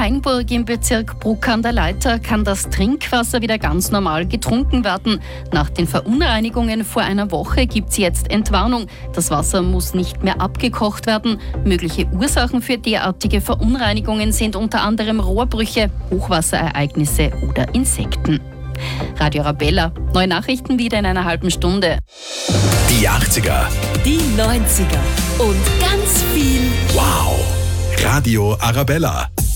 Hainburg im Bezirk Bruck an der Leitha kann das Trinkwasser wieder ganz normal getrunken werden. Nach den Verunreinigungen vor einer Woche gibt es jetzt Entwarnung. Das Wasser muss nicht mehr abgekocht werden. Mögliche Ursachen für derartige Verunreinigungen sind unter anderem Rohrbrüche, Hochwasserereignisse oder Insekten. Radio Arabella. Neue Nachrichten wieder in einer halben Stunde. Die 80er. Die 90er. Und ganz viel Wow. Radio Arabella.